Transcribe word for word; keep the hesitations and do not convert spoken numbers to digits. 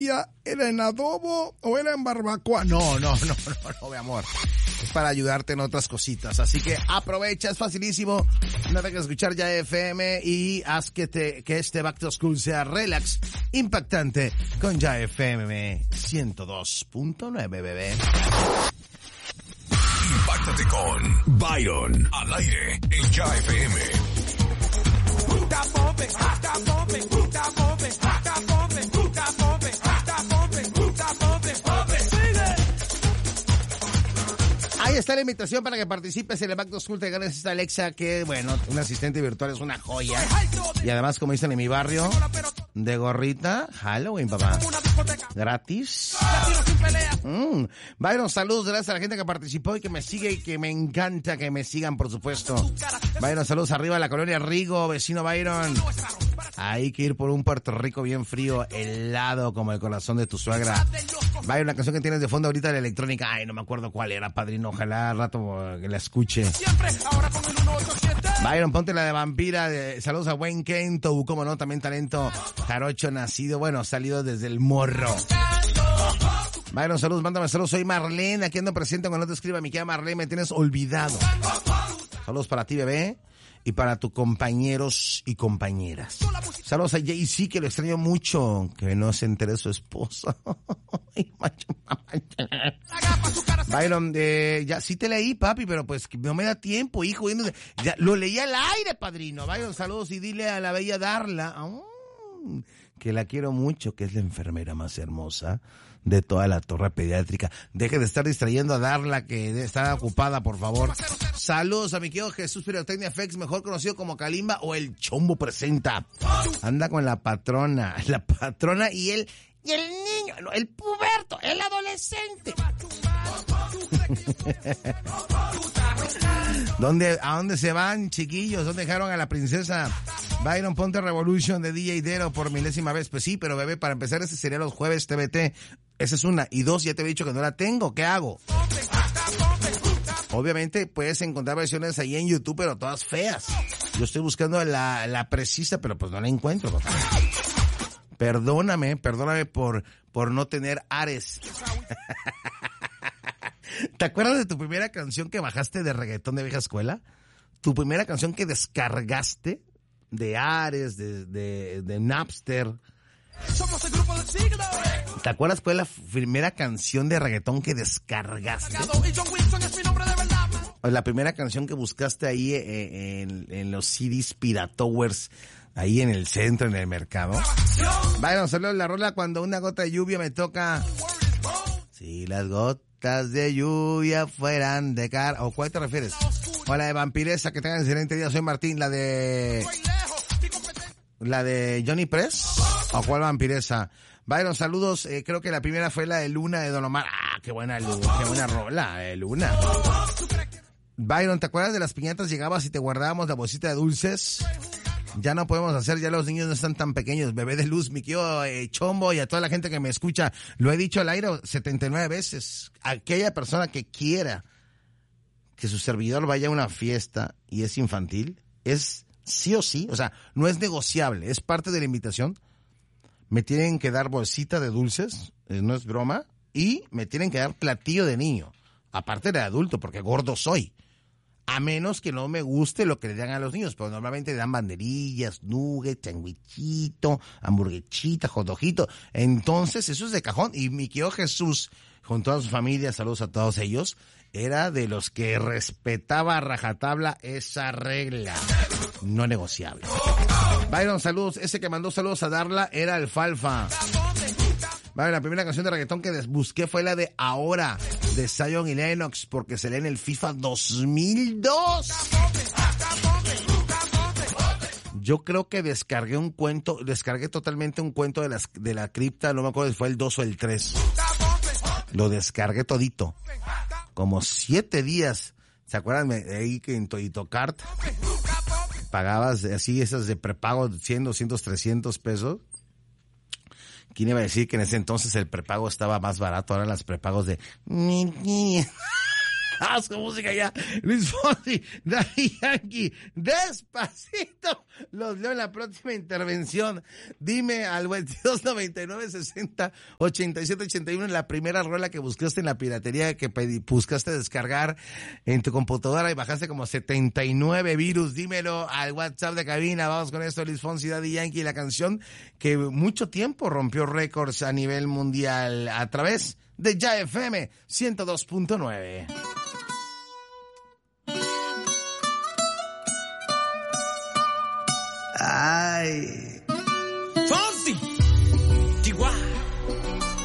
¿Era en adobo o era en barbacoa? No, no, no, no, no, mi amor. Es para ayudarte en otras cositas. Así que aprovecha, es facilísimo. No dejes de escuchar Ya F M y haz que, te, que este Back to School sea relax, impactante con Ya F M ciento dos punto nueve, bebé. Impáctate con Byron al aire en Ya F M. Ahí está la invitación para que participes en el Back to School. Te ganes esta Alexa que, bueno, un asistente virtual es una joya. Y además, como dicen en mi barrio, de gorrita, Halloween, papá. Gratis. Mm. Byron, saludos, gracias a la gente que participó y que me sigue y que me encanta que me sigan, por supuesto. Byron, saludos arriba a la colonia Rigo, vecino Byron. Hay que ir por un Puerto Rico bien frío, helado como el corazón de tu suegra. Byron, la canción que tienes de fondo ahorita de la electrónica, ay, no me acuerdo cuál era, padrino, ojalá al rato que la escuche. Byron, ponte la de Vampira, de, saludos a Wayne Kento, como no, también talento jarocho nacido, bueno, salido desde el morro. Byron, saludos, mándame saludos, soy Marlene, aquí ando presente cuando no te escriba, mi querida Marlene, me tienes olvidado. Saludos para ti, bebé, y para tus compañeros y compañeras. Saludos a Jay-Z, que lo extraño mucho, que no se entere su esposa. Byron, eh, ya sí te leí, papi, pero pues no me da tiempo, hijo. Ya, lo leí al aire, padrino. Byron, saludos y dile a la bella Darla, oh, que la quiero mucho, que es la enfermera más hermosa de toda la torre pediátrica. Deje de estar distrayendo a Darla, que está ocupada, por favor. Saludos a mi querido Jesús Pirotecnia F X, mejor conocido como Kalimba o el Chombo Presenta. Anda con la patrona, la patrona y el, y el niño, no, el puberto, el adolescente. ¿Dónde, ¿A dónde se van, chiquillos? ¿Dónde dejaron a la princesa? Byron, ponte Revolution de D J Dero por milésima vez. Pues sí, pero bebé, para empezar, ese sería los jueves T V T. Esa es una. Y dos, ya te he dicho que no la tengo. ¿Qué hago? Obviamente puedes encontrar versiones ahí en YouTube, pero todas feas. Yo estoy buscando la, la precisa, pero pues no la encuentro, papá. Perdóname, perdóname por, por no tener Ares. ¿Te acuerdas de tu primera canción que bajaste de reggaetón de vieja escuela? Tu primera canción que descargaste de Ares, de, de, de Napster. Somos el grupo del siglo. ¿Te acuerdas cuál es la primera canción de reggaetón que descargaste? O la primera canción que buscaste ahí eh, en, en los C Ds Piratowers, ahí en el centro, en el mercado. Vayan, solo la rola cuando una gota de lluvia me toca. Si las gotas de lluvia fueran de cara. ¿O cuál te refieres? O la de Vampiresa, que tengan excelente día. Soy Martín, la de... ¿La de Johnny Press? ¿O cuál Vampiresa? Byron, saludos. Eh, creo que la primera fue la de Luna de Don Omar. Ah, qué buena Luna, qué buena rola, de Luna. Byron, ¿te acuerdas de las piñatas? Llegabas y te guardábamos la bolsita de dulces. Ya no podemos hacer, ya los niños no están tan pequeños. Bebé de luz, mi tío eh, Chombo y a toda la gente que me escucha. Lo he dicho al aire setenta y nueve veces. Aquella persona que quiera que su servidor vaya a una fiesta y es infantil, es sí o sí, o sea, no es negociable, es parte de la invitación. Me tienen que dar bolsita de dulces, eh, no es broma, y me tienen que dar platillo de niño, aparte de adulto, porque gordo soy. A menos que no me guste lo que le dan a los niños, pero normalmente le dan banderillas, nuggets, sandwichito, hamburguechita, hot dogito. Entonces, eso es de cajón. Y mi querido Jesús, con toda su familia, saludos a todos ellos, era de los que respetaba a rajatabla esa regla no negociable. Byron, saludos. Ese que mandó saludos a Darla era Alfalfa. Vale, la primera canción de reggaetón que busqué fue la de Ahora, de Zion y Lennox, porque se lee en el FIFA dos mil dos. Yo creo que descargué un cuento, descargué totalmente un cuento de, las, de la cripta, no me acuerdo si fue el dos o el tres. Lo descargué todito. Como siete días. ¿Se acuerdan de ahí que en Todito Kart pagabas así esas de prepago cien, doscientos, trescientos pesos? ¿Quién iba a decir que en ese entonces el prepago estaba más barato? Ahora las prepagos de... Vamos con música ya. Luis Fonsi, Daddy Yankee, Despacito. Los leo en la próxima intervención. Dime al veintidós noventa y nueve sesenta ochenta y siete ochenta y uno la primera rola que buscaste en la piratería, que pedí, buscaste descargar en tu computadora y bajaste como setenta y nueve virus. Dímelo al WhatsApp de cabina. Vamos con esto, Luis Fonsi, Daddy Yankee, la canción que mucho tiempo rompió récords a nivel mundial a través de Ya F M ciento dos punto nueve. Ay.